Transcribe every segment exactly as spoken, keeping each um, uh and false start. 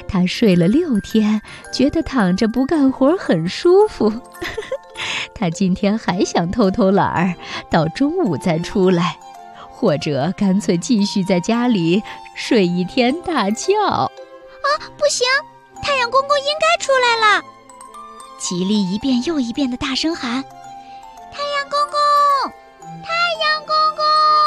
他睡了六天，觉得躺着不干活很舒服。他今天还想偷偷懒儿，到中午再出来，或者干脆继续在家里睡一天大觉。 啊，不行，太阳公公应该出来了！吉利一遍又一遍地大声喊：太阳公公，太阳公公！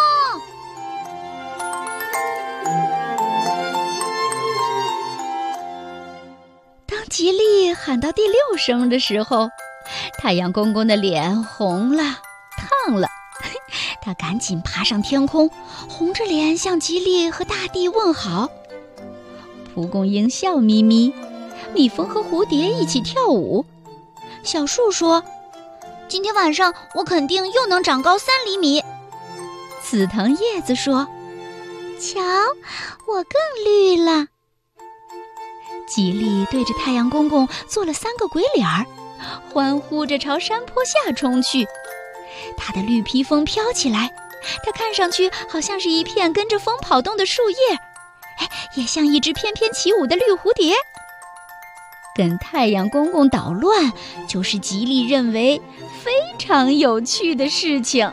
当吉利喊到第六声的时候，太阳公公的脸红了，烫了。他赶紧爬上天空，红着脸向吉利和大地问好。蒲公英笑眯眯，蜜蜂和蝴蝶一起跳舞。 小树说：今天晚上我肯定又能长高三厘米。 紫藤叶子说： 瞧，我更绿了。 吉利对着太阳公公做了三个鬼脸儿，欢呼着朝山坡下冲去。他的绿披风飘起来，它看上去好像是一片跟着风跑动的树叶，哎，也像一只翩翩起舞的绿蝴蝶。跟太阳公公捣乱，就是吉利认为非常有趣的事情。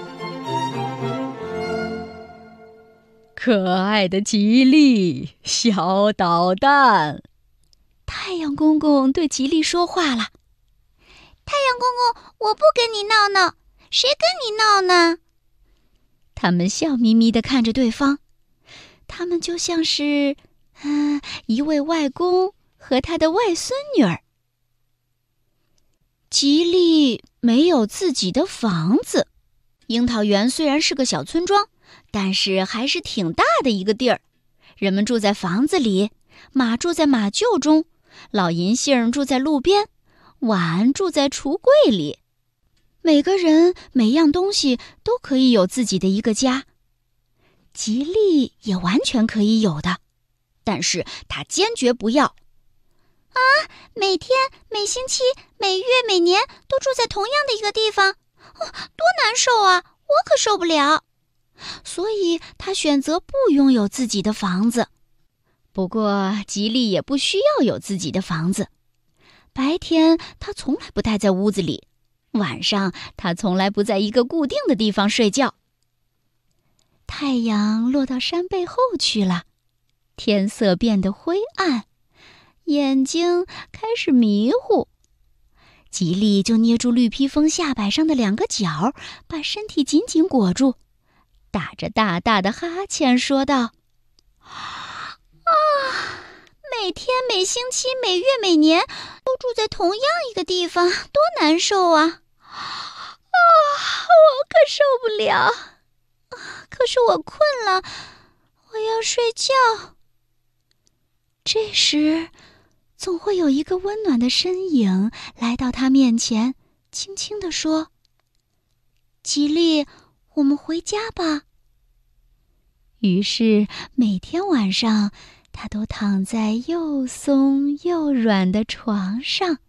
可爱的吉利，小捣蛋！太阳公公对吉利说话了： 太阳公公，我不跟你闹闹，谁跟你闹呢？ 他们笑眯眯地看着对方，他们就像是，嗯、呃，一位外公和他的外孙女儿。吉利没有自己的房子，樱桃园虽然是个小村庄，但是还是挺大的一个地儿。人们住在房子里，马住在马厩中，老银杏住在路边，碗住在橱柜里。每个人每样东西都可以有自己的一个家，吉利也完全可以有的，但是他坚决不要。 啊，每天、每星期、每月、每年都住在同样的一个地方，哦，多难受啊！我可受不了。 所以他选择不拥有自己的房子。不过吉利也不需要有自己的房子。白天他从来不待在屋子里，晚上他从来不在一个固定的地方睡觉。太阳落到山背后去了，天色变得灰暗，眼睛开始迷糊。吉利就捏住绿披风下摆上的两个角，把身体紧紧裹住，打着大大的哈欠说道： 啊，每天、每星期、每月、每年都住在同样一个地方，多难受啊！啊，我可受不了。可是我困了，我要睡觉。 这时，总会有一个温暖的身影来到他面前，轻轻地说：吉利，我们回家吧。于是每天晚上，他都躺在又松又软的床上。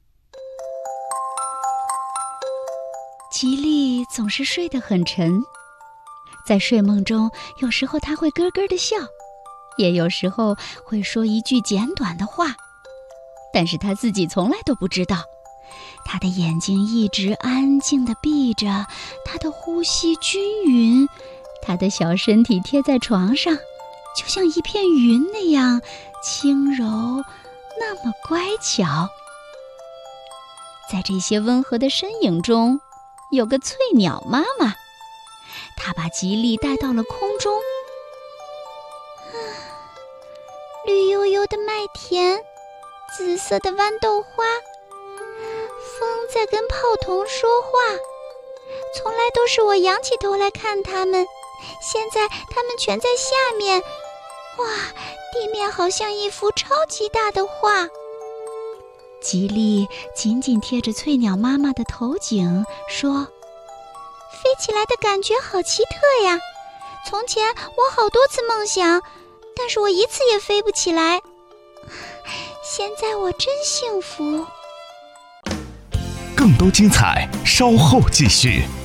吉利总是睡得很沉，在睡梦中，有时候他会咯咯地笑，也有时候会说一句简短的话，但是他自己从来都不知道。他的眼睛一直安静地闭着，他的呼吸均匀，他的小身体贴在床上，就像一片云那样轻柔，那么乖巧。在这些温和的身影中，有个翠鸟妈妈，她把吉利带到了空中。 啊，绿油油的麦田，紫色的豌豆花，风在跟泡桐说话，从来都是我仰起头来看它们，现在它们全在下面。哇，地面好像一幅超级大的画。 吉利紧紧贴着翠鸟妈妈的头颈说： 飞起来的感觉好奇特呀，从前我好多次梦想，但是我一次也飞不起来。现在我真幸福。 更多精彩稍后继续。